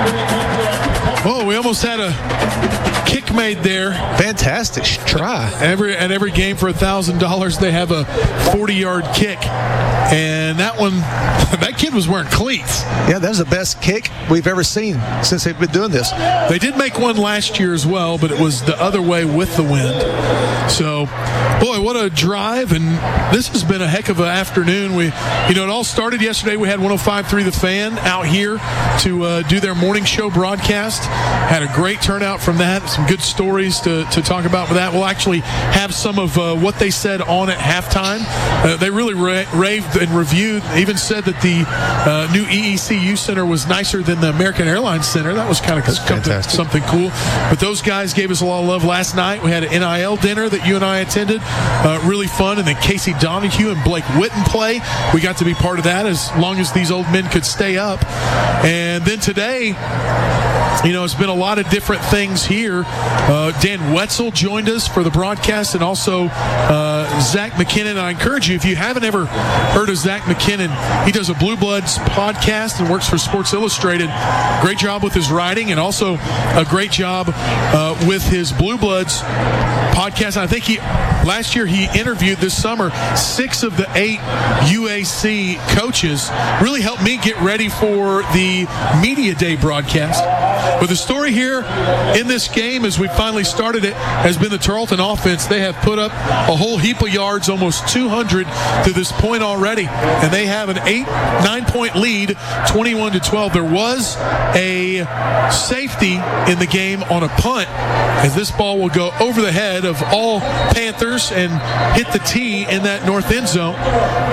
Oh, we almost had a kick made there. Fantastic try. At every game for $1,000, they have a 40-yard kick. And that one, that kid was wearing cleats. Yeah, that was the best kick we've ever seen since they've been doing this. They did make one last year as well, but it was the other way with the wind. So, boy, what a drive. And this has been a heck of an afternoon. It all started yesterday. We had 105.3 The Fan out here to do their morning show broadcast. Had a great turnout from that. Some good stories to talk about with that. We'll actually have some of what they said on at halftime. They really raved and reviewed, even said that the new EECU Center was nicer than the American Airlines Center. That was kind of something cool. But those guys gave us a lot of love last night. We had an NIL dinner that you and I attended. Really fun. And then Casey Donahue and Blake Witten play. We got to be part of that as long as these old men could stay up. And then today, it's been a lot of different things here. Dan Wetzel joined us for the broadcast, and also Zach McKinnon. I encourage you, if you haven't ever heard of Zach McKinnon, he does a Blue Bloods podcast and works for Sports Illustrated. Great job with his writing, and also a great job with his Blue Bloods podcast. I think last year he interviewed this summer 6 of the 8 UAC coaches. Really helped me get ready for the Media Day broadcast. But the story here in this game, as we finally started it, has been the Tarleton offense. They have put up a whole heap of yards, almost 200 to this point already, and they have an 9-point lead, 21-12. There was a safety in the game on a punt, as this ball will go over the head of all Panthers and hit the tee in that north end zone.